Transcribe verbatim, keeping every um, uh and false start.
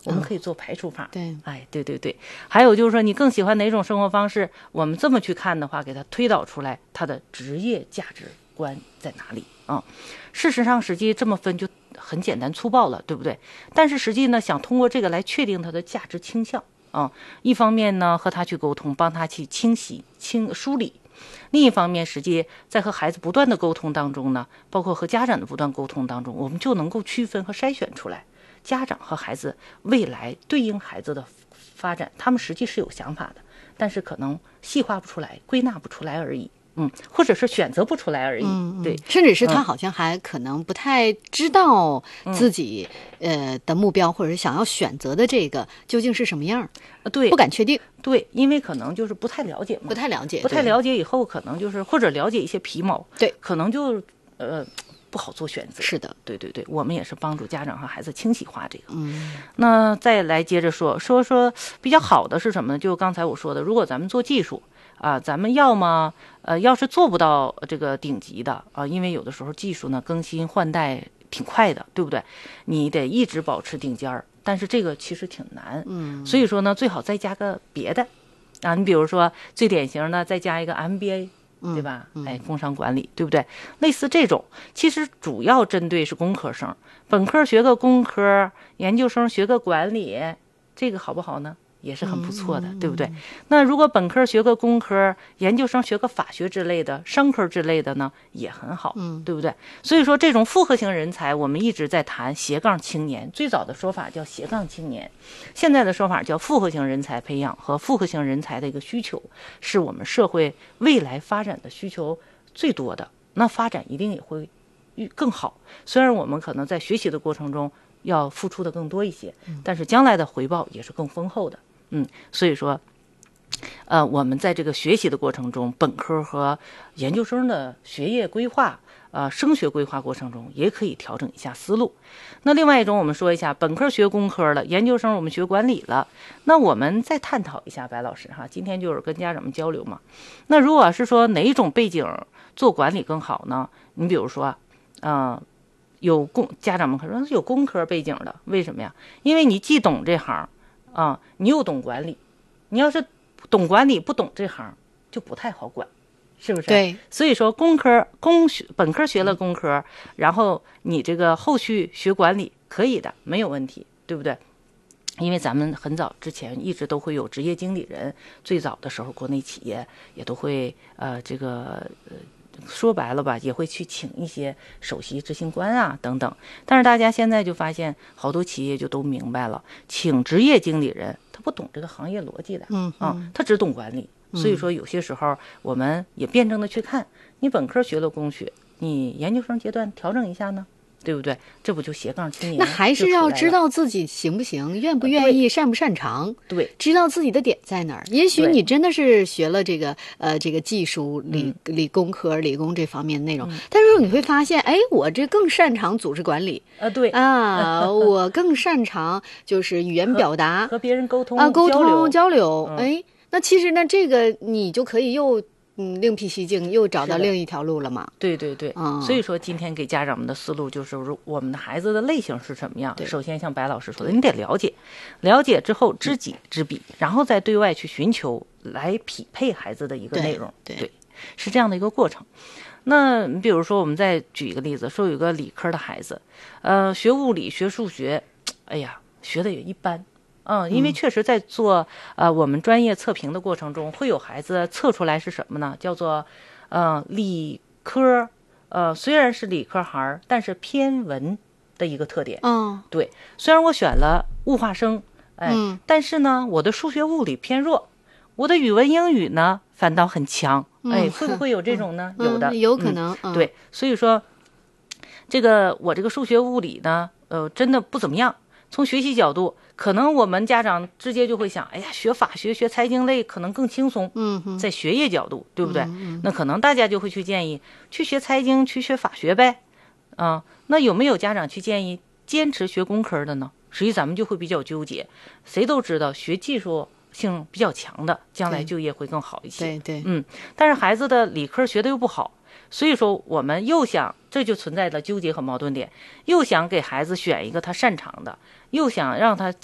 我们可以做排除法。 对， 哎，对对对。还有就是说，你更喜欢哪种生活方式？我们这么去看的话，给他推导出来他的职业价值观在哪里啊、嗯？事实上，实际这么分就很简单粗暴了，对不对？但是实际呢，想通过这个来确定他的价值倾向啊、嗯。一方面呢，和他去沟通，帮他去清洗、清梳理。另一方面，实际在和孩子不断的沟通当中呢，包括和家长的不断沟通当中，我们就能够区分和筛选出来，家长和孩子未来对应孩子的发展，他们实际是有想法的，但是可能细化不出来，归纳不出来而已。嗯，或者是选择不出来而已。 嗯， 对， 甚至是他好像还可能不太知道自己、嗯、呃的目标，或者是想要选择的这个究竟是什么样。 对， 不敢确定。 对，因为可能就是不太了解嘛， 不太了解， 不太了解以后，可能就是或者了解一些皮毛， 对， 可能就呃不好做选择。 是的， 对对对，我们也是帮助家长和孩子清晰化这个。 嗯， 那再来接着说说说比较好的是什么呢？就刚才我说的，如果咱们做技术。啊，咱们要么呃，要是做不到这个顶级的啊，因为有的时候技术呢更新换代挺快的，对不对？你得一直保持顶尖儿，但是这个其实挺难， 嗯， 所以说呢，最好再加个别的啊，你比如说最典型的再加一个 M B A， 对吧？ 嗯、 哎，工商管理，对不对？类似这种，其实主要针对是工科生，本科学个工科，研究生学个管理，这个好不好呢？也是很不错的， 嗯、 对不对？那如果本科学个工科，研究生学个法学之类的，商科之类的呢，也很好， 嗯， 对不对？所以说这种复合型人才，我们一直在谈斜杠青年，最早的说法叫斜杠青年，现在的说法叫复合型人才培养和复合型人才的一个需求，是我们社会未来发展的需求最多的，那发展一定也会更好。虽然我们可能在学习的过程中要付出的更多一些，但是将来的回报也是更丰厚的。嗯，所以说，呃，我们在这个学习的过程中，本科和研究生的学业规划，呃，升学规划过程中，也可以调整一下思路。那另外一种，我们说一下，本科学工科了，研究生我们学管理了，那我们再探讨一下，白老师哈，今天就是跟家长们交流嘛。那如果是说哪一种背景做管理更好呢？你比如说，嗯、呃，有工家长们可能有工科背景的，为什么呀？因为你既懂这行。啊，你又懂管理，你要是懂管理不懂这行就不太好管，是不是？ 对， 所以说工科工学本科学了工科、嗯，然后你这个后续学管理可以的，没有问题，对不对？因为咱们很早之前一直都会有职业经理人，最早的时候国内企业也都会呃这个呃。说白了吧，也会去请一些首席执行官啊等等，但是大家现在就发现好多企业就都明白了，请职业经理人他不懂这个行业逻辑的， 嗯啊，他只懂管理，所以说有些时候我们也辩证的去看，你本科学了工学，你研究生阶段调整一下呢，对不对？这不就斜杠青年？ 那还是要知道自己行不行，愿不愿意，擅不擅长。 对， 知道自己的点在哪儿。也许你真的是学了这个呃这个技术理理工科、理工这方面内容，嗯、但是你会发现，哎，我这更擅长组织管理啊，对啊，我更擅长就是语言表达， 和, 和别人沟通啊，沟通交流。 嗯、 哎，那其实呢，这个你就可以又。嗯，另辟蹊径，又找到另一条路了嘛？ 对对对、 嗯， 所以说今天给家长们的思路就是，我们的孩子的类型是什么样？首先像白老师说的，你得了解，了解之后知己知彼，然后再对外去寻求来匹配孩子的一个内容。 对， 对，是这样的一个过程。那比如说，我们再举一个例子，说有个理科的孩子，呃，学物理、学数学，哎呀，学的也一般。嗯，因为确实在做呃我们专业测评的过程中，会有孩子测出来是什么呢？叫做呃理科，呃虽然是理科孩儿，但是偏文的一个特点。 嗯， 对，虽然我选了物化生，哎， 嗯、 但是呢，我的数学物理偏弱，我的语文英语呢反倒很强。哎，会不会有这种呢？ 嗯、 有的， 有可能、 嗯。对，所以说这个我这个数学物理呢，呃，真的不怎么样。从学习角度，可能我们家长直接就会想，哎呀，学法学、学财经类可能更轻松。 嗯， 在学业角度，对不对？ 嗯、 那可能大家就会去建议去学财经，去学法学呗。啊、嗯，那有没有家长去建议坚持学工科的呢？实际咱们就会比较纠结。谁都知道学技术性比较强的，将来就业会更好一些。 对对， 嗯，但是孩子的理科学的又不好。所以说我们又想，这就存在了纠结和矛盾点，又想给孩子选一个他擅长的，又想让他